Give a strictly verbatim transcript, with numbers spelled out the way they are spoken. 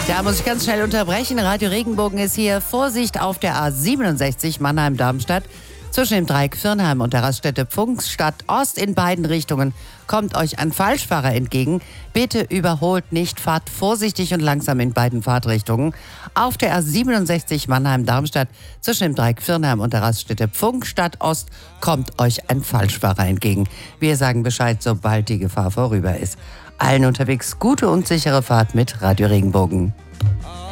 Da muss ich ganz schnell unterbrechen. Radio Regenbogen ist hier. Vorsicht auf der A siebenundsechzig Mannheim-Darmstadt. Zwischen dem Dreieck Firnheim und der Raststätte Pfungstadt Ost in beiden Richtungen kommt euch ein Falschfahrer entgegen. Bitte überholt nicht, fahrt vorsichtig und langsam in beiden Fahrtrichtungen. Auf der A siebenundsechzig Mannheim-Darmstadt zwischen dem Dreieck Firnheim und der Raststätte Pfungstadt Ost kommt euch ein Falschfahrer entgegen. Wir sagen Bescheid, sobald die Gefahr vorüber ist. Allen unterwegs gute und sichere Fahrt mit Radio Regenbogen.